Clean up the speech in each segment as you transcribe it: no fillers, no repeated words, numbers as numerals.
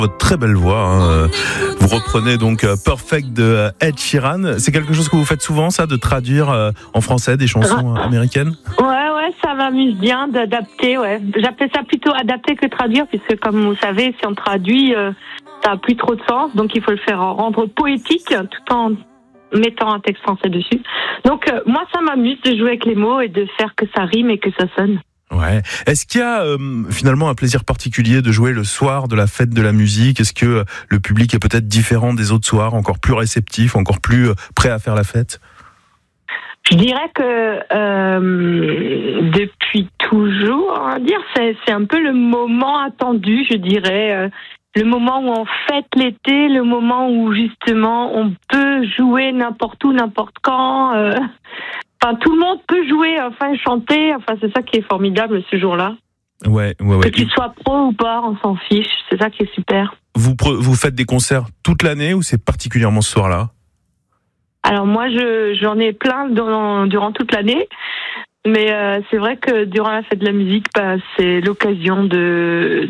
votre très belle voix. Hein. Vous reprenez donc Perfect de Ed Sheeran. C'est quelque chose que vous faites souvent, ça, de traduire en français des chansons américaines ? Ouais, ça m'amuse bien d'adapter, ouais. J'appelle ça plutôt adapter que traduire, puisque comme vous savez, si on traduit, ça a plus trop de sens, donc il faut le faire rendre poétique, tout en mettant un texte français dessus. Donc moi, ça m'amuse de jouer avec les mots et de faire que ça rime et que ça sonne. Ouais. Est-ce qu'il y a finalement un plaisir particulier de jouer le soir de la fête de la musique ? Est-ce que le public est peut-être différent des autres soirs, encore plus réceptif, encore plus prêt à faire la fête ? Je dirais que depuis toujours, on va dire, c'est un peu le moment attendu, je dirais. Le moment où on fête l'été, le moment où justement on peut jouer n'importe où, n'importe quand. Enfin, tout le monde peut jouer, enfin chanter. Enfin, c'est ça qui est formidable ce jour-là. Ouais. Que tu sois pro ou pas, on s'en fiche. C'est ça qui est super. Vous faites des concerts toute l'année ou c'est particulièrement ce soir-là ? Alors moi, j'en ai plein durant toute l'année. Mais c'est vrai que durant la fête de la musique, c'est l'occasion de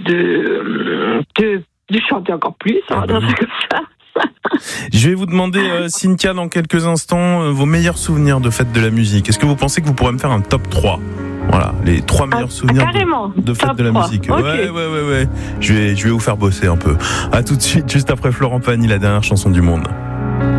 chanter encore plus. On va dire ça comme ça. Je vais vous demander, Cynthia, dans quelques instants, vos meilleurs souvenirs de fête de la musique. Est-ce que vous pensez que vous pourrez me faire un top 3 ? Voilà, les 3 meilleurs souvenirs de fête de la musique. Okay. Ouais. Je vais vous faire bosser un peu. À tout de suite, juste après Florent Pagny, la dernière chanson du monde.